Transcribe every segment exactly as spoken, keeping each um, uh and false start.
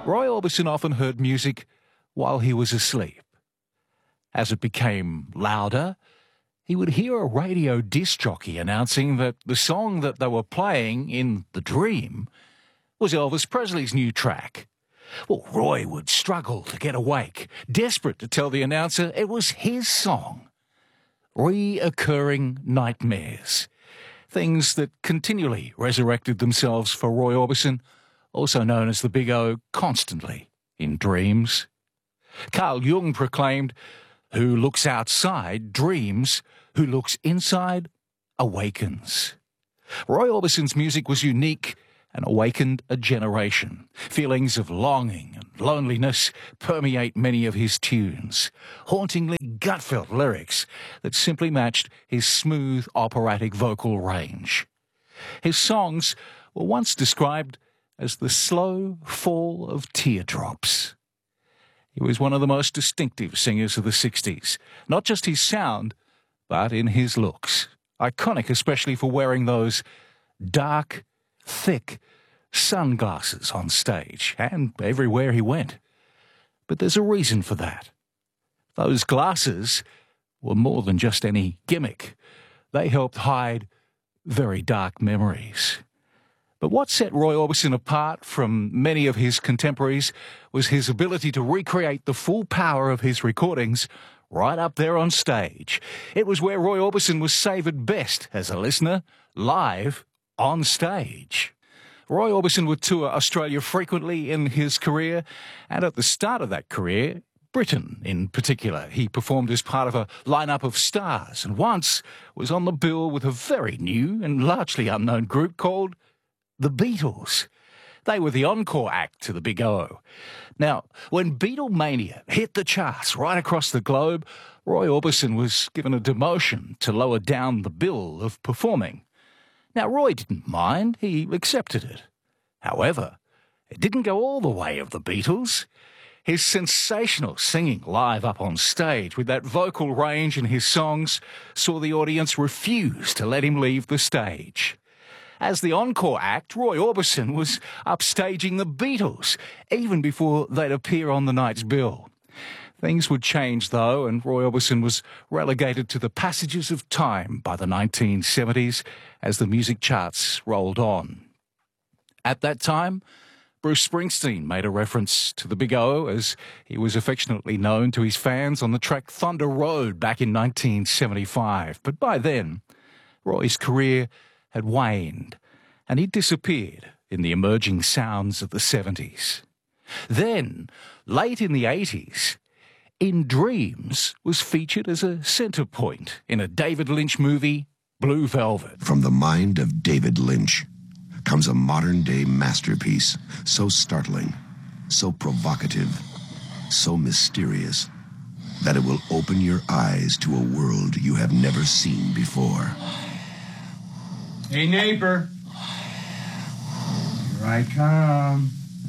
Roy Orbison often heard music while he was asleep. As it became louder, he would hear a radio disc jockey announcing that the song that they were playing in The Dream was Elvis Presley's new track. Well, Roy would struggle to get awake, desperate to tell the announcer it was his song. Reoccurring nightmares. Things that continually resurrected themselves for Roy Orbison, also known as the Big O, constantly in dreams. Carl Jung proclaimed, "Who looks outside dreams, who looks inside awakens." Roy Orbison's music was unique and awakened a generation. Feelings of longing and loneliness permeate many of his tunes, hauntingly gut-felt lyrics that simply matched his smooth operatic vocal range. His songs were once described as the slow fall of teardrops. He was one of the most distinctive singers of the sixties, not just his sound, but in his looks. Iconic especially for wearing those dark, thick sunglasses on stage and everywhere he went. But there's a reason for that. Those glasses were more than just any gimmick. They helped hide very dark memories. But what set Roy Orbison apart from many of his contemporaries was his ability to recreate the full power of his recordings right up there on stage. It was where Roy Orbison was savoured best as a listener, live on stage. Roy Orbison would tour Australia frequently in his career, and at the start of that career, Britain in particular. He performed as part of a lineup of stars, and once was on the bill with a very new and largely unknown group called The Beatles. They were the encore act to the Big O. Now, when Beatlemania hit the charts right across the globe, Roy Orbison was given a demotion to lower down the bill of performing. Now, Roy didn't mind. He accepted it. However, it didn't go all the way of the Beatles. His sensational singing live up on stage with that vocal range in his songs saw the audience refuse to let him leave the stage. As the encore act, Roy Orbison was upstaging the Beatles, even before they'd appear on the night's bill. Things would change, though, and Roy Orbison was relegated to the passages of time by the nineteen seventies as the music charts rolled on. At that time, Bruce Springsteen made a reference to the Big O, as he was affectionately known to his fans, on the track Thunder Road back in nineteen seventy-five. But by then, Roy's career had waned, and he disappeared in the emerging sounds of the seventies. Then, late in the eighties, In Dreams was featured as a centre point in a David Lynch movie, Blue Velvet. From the mind of David Lynch comes a modern-day masterpiece, so startling, so provocative, so mysterious, that it will open your eyes to a world you have never seen before. Hey, neighbor. Here I come.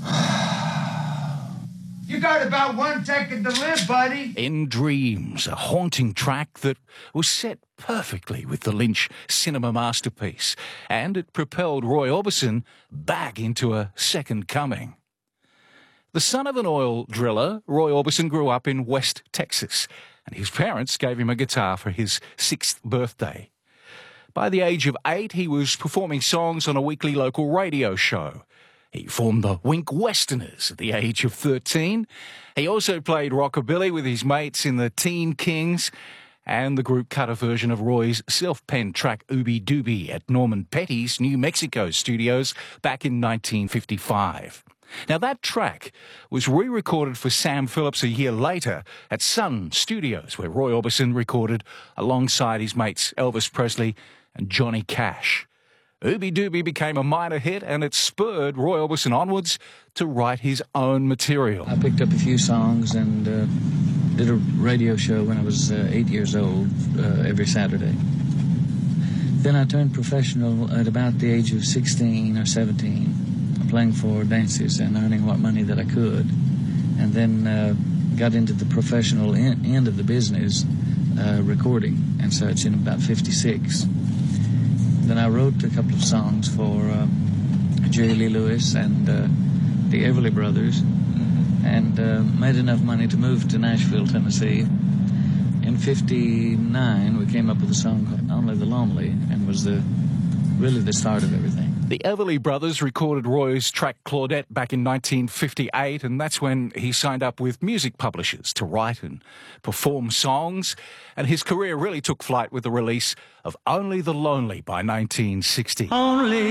You got about one second to live, buddy. In Dreams, a haunting track that was set perfectly with the Lynch cinema masterpiece, and it propelled Roy Orbison back into a second coming. The son of an oil driller, Roy Orbison grew up in West Texas, and his parents gave him a guitar for his sixth birthday. By the age of eight, he was performing songs on a weekly local radio show. He formed the Wink Westerners at the age of thirteen. He also played rockabilly with his mates in the Teen Kings, and the group cut a version of Roy's self-penned track Ooby Dooby at Norman Petty's New Mexico studios back in nineteen fifty-five. Now, that track was re-recorded for Sam Phillips a year later at Sun Studios, where Roy Orbison recorded alongside his mates Elvis Presley and Johnny Cash. Ooby Dooby became a minor hit, and it spurred Roy Orbison onwards to write his own material. I picked up a few songs and uh, did a radio show when I was uh, eight years old uh, every Saturday. Then I turned professional at about the age of sixteen or seventeen, playing for dances and earning what money that I could, and then uh, got into the professional en- end of the business, uh, recording and such, in about fifty-six. Then I wrote a couple of songs for uh, Jerry Lee Lewis and uh, the Everly Brothers, and uh, made enough money to move to Nashville, Tennessee. In fifty-nine, we came up with a song called Only the Lonely, and was the really the start of everything. The Everly Brothers recorded Roy's track Claudette back in nineteen fifty-eight, and that's when he signed up with music publishers to write and perform songs, and his career really took flight with the release of Only the Lonely by nineteen sixty. Only